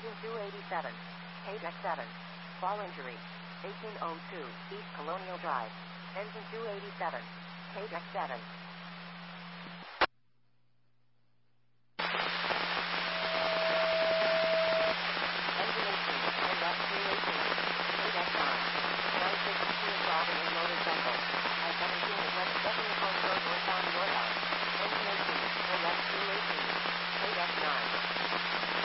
Engine 287. Page X7. Fall injury. 1802 East Colonial Drive. Engine 287. Page X7.